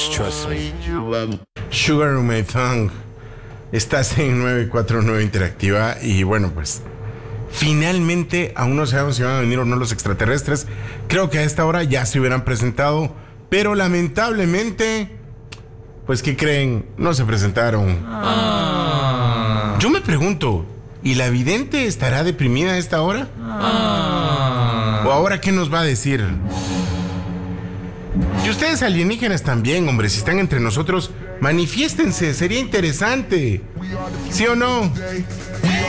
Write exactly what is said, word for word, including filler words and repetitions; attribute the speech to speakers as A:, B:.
A: trust me.
B: Sugar on my tongue. Estás en nueve cuatro nueve Interactiva y bueno, pues finalmente aún no sabemos si van a venir o no los extraterrestres. Creo que a esta hora ya se hubieran presentado, pero lamentablemente, pues ¿qué creen? No se presentaron.
A: Ah.
B: Yo me pregunto, ¿y la vidente estará deprimida a esta hora?
A: Ah.
B: ¿O ahora qué nos va a decir? Y ustedes alienígenas también, hombre, si están entre nosotros, manifiéstense, sería interesante. ¿Sí o no?